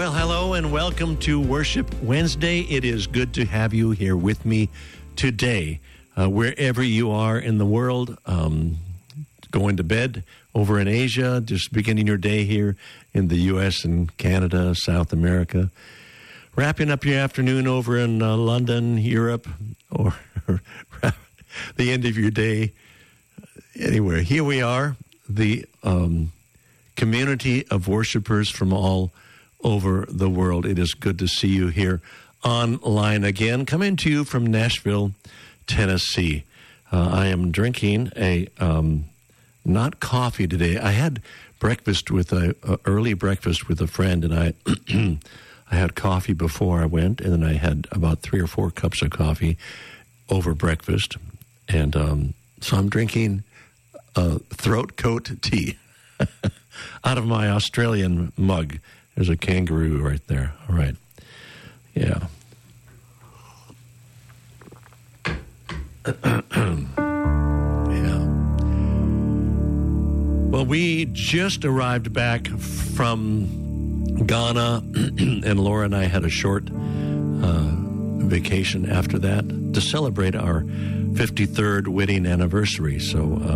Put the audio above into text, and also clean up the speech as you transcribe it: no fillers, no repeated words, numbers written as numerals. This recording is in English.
Well, hello and welcome to Worship Wednesday. It is good to have you here with me today, wherever you are in the world, going to bed over in Asia, just beginning your day here in the U.S. and Canada, South America, wrapping up your afternoon over in London, Europe, or the end of your day. Anyway, here we are, the community of worshipers from all over the world. It is good to see you here online again, coming to you from Nashville, Tennessee. I am drinking a not coffee today. I had breakfast with early breakfast with a friend, and I I had coffee before I went, and then I had about 3 or 4 cups of coffee over breakfast, and so I'm drinking throat coat tea out of my Australian mug. There's a kangaroo right there. All right. Yeah. Yeah. Well, we just arrived back from Ghana, and Laura and I had a short vacation after that to celebrate our 53rd wedding anniversary. So